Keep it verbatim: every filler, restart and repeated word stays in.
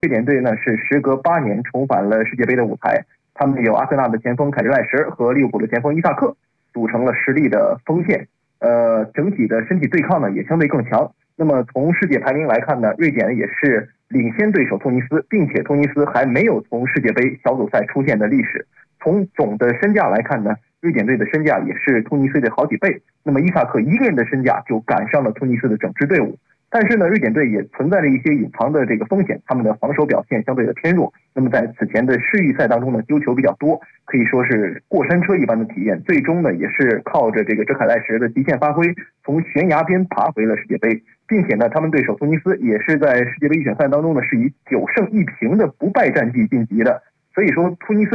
瑞典队呢是时隔八年重返了世界杯的舞台，他们有阿森纳的前锋凯瑞赖什和利物浦的前锋伊萨克组成了实力的锋线，呃，整体的身体对抗呢也相对更强。那么从世界排名来看呢，瑞典也是领先对手突尼斯，并且突尼斯还没有从世界杯小组赛出现的历史。从总的身价来看呢，瑞典队的身价也是突尼斯的好几倍。那么伊萨克一个人的身价就赶上了突尼斯的整支队伍。但是呢，瑞典队也存在着一些隐藏的这个风险，他们的防守表现相对的偏弱。那么在此前的世预赛当中呢，丢球比较多，可以说是过山车一般的体验。最终呢，也是靠着这个哲凯赖什的极限发挥，从悬崖边爬回了世界杯，并且呢，他们对手突尼斯也是在世界杯预选赛当中呢，是以九胜一平的不败战绩晋级的。所以说，突尼斯